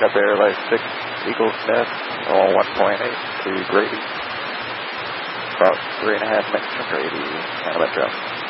got there like 6 Eagle Smith on 1.8 to Grady. About 3.5 minutes from Grady, Metro.